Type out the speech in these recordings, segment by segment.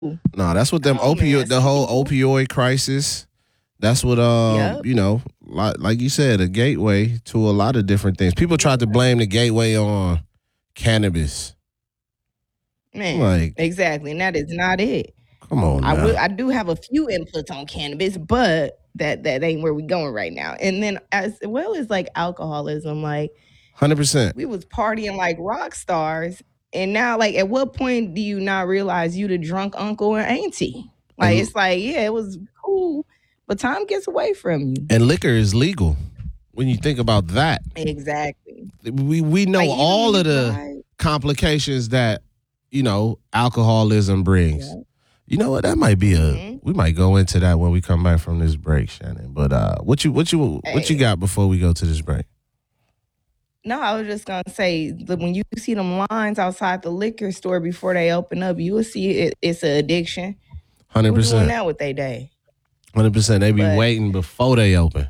No, that's what them Oh man, opioid, the some whole people. opioid crisis. That's what Yep. like you said, a gateway to a lot of different things. People tried to blame the gateway on cannabis. Man, Like, exactly. And that is not it. come on I will. now. I do have a few inputs on cannabis, but that ain't where we going right now. And then as well as like alcoholism, like 100%. we was partying like rock stars, and now like at what point do you not realize you the drunk uncle and auntie? Like And it's like yeah, it was cool, but time gets away from you. and liquor is legal. When you think about that, Exactly. we know Like even all when of you the drive. complications that, alcoholism brings. Yeah. You know what? That might be we might go into that when we come back from this break, Shannon. But what you Hey. got before we go to this break? No, I was just gonna say when you see them lines outside the liquor store before they open up, you will see it's an addiction. Who's doing 100%. that with their day? 100%. They be But waiting before they open.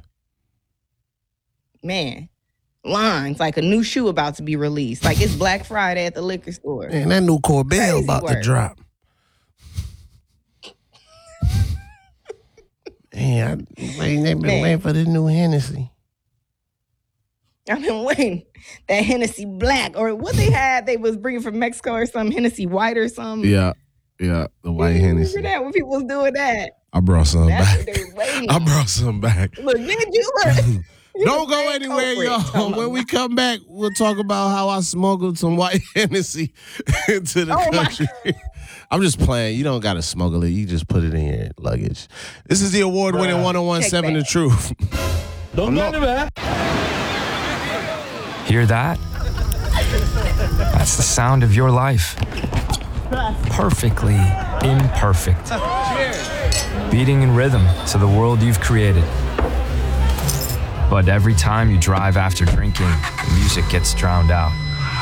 man, lines like a new shoe about to be released. Like it's Black Friday at the liquor store. Man, that new Corbell Crazy about to work. drop. Man, they've been Man. waiting for this new Hennessy. I've been waiting. That Hennessy Black or what they had, they was bringing from Mexico or some Hennessy White or something. Yeah, the white You Hennessy. remember that when people was doing that? I brought some That's back. what they was waiting I on. brought some back. Look, did you look? You Don't the go main anywhere, culprit. y'all. Talking When about- we come back, we'll talk about how I smuggled some white Hennessy into the Oh, my country. I'm just playing. You don't got to smuggle it. You just put it in your luggage. This is the award-winning 101.7 Check The Truth. Hear that? That's the sound of your life. Perfectly imperfect. Beating in rhythm to the world you've created. But every time you drive after drinking, the music gets drowned out.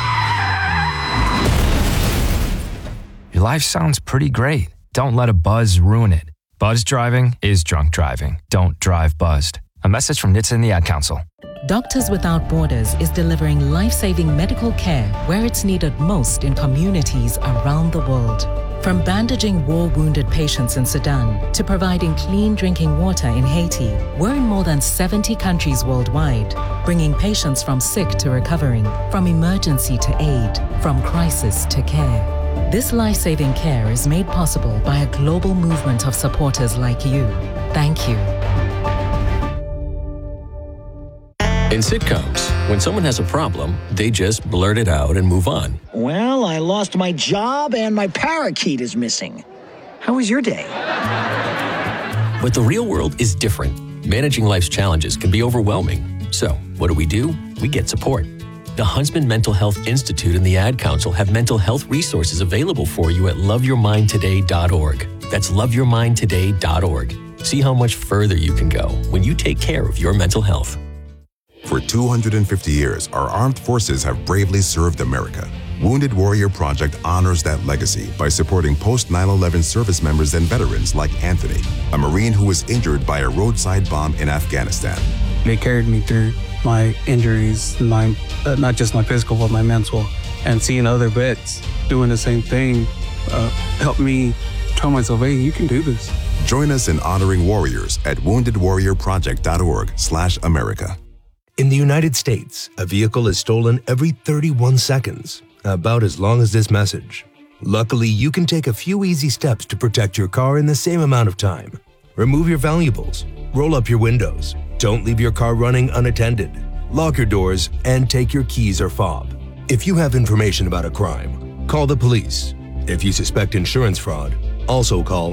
Your life sounds pretty great. Don't let a buzz ruin it. Buzz driving is drunk driving. Don't drive buzzed. A message from NHTSA and the Ad Council. Doctors Without Borders is delivering life-saving medical care where it's needed most in communities around the world. From bandaging war-wounded patients in Sudan to providing clean drinking water in Haiti, we're in more than 70 countries worldwide, bringing patients from sick to recovering, from emergency to aid, from crisis to care. This life-saving care is made possible by a global movement of supporters like you. Thank you. In sitcoms, when someone has a problem, they just blurt it out and move on. Well, I lost my job and my parakeet is missing. How was your day? But the real world is different. Managing life's challenges can be overwhelming. So, what do? We get support. The Huntsman Mental Health Institute and the Ad Council have mental health resources available for you at loveyourmindtoday.org. That's loveyourmindtoday.org. See how much further you can go when you take care of your mental health. For 250 years, our armed forces have bravely served America. Wounded Warrior Project honors that legacy by supporting post-9/11 service members and veterans like Anthony, a Marine who was injured by a roadside bomb in Afghanistan. They carried me through my injuries, not just my physical, but my mental. And seeing other vets doing the same thing helped me tell myself, hey, you can do this. Join us in honoring warriors at woundedwarriorproject.org/America. In the United States, a vehicle is stolen every 31 seconds, about as long as this message. Luckily, you can take a few easy steps to protect your car in the same amount of time. Remove your valuables, roll up your windows, don't leave your car running unattended, lock your doors, and take your keys or fob. If you have information about a crime, call the police. If you suspect insurance fraud, also call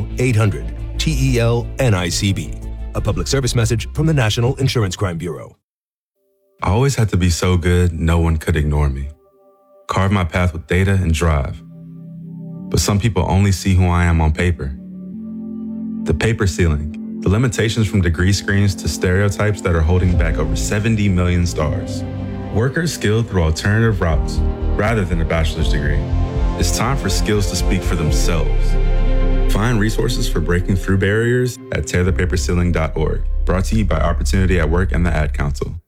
800-TEL-NICB. A public service message from the National Insurance Crime Bureau. I always had to be so good, no one could ignore me. Carve my path with data and drive. But some people only see who I am on paper. The paper ceiling, the limitations from degree screens to stereotypes that are holding back over 70 million stars. Workers skilled through alternative routes rather than a bachelor's degree. It's time for skills to speak for themselves. Find resources for breaking through barriers at tearthepaperceiling.org. Brought to you by Opportunity at Work and the Ad Council.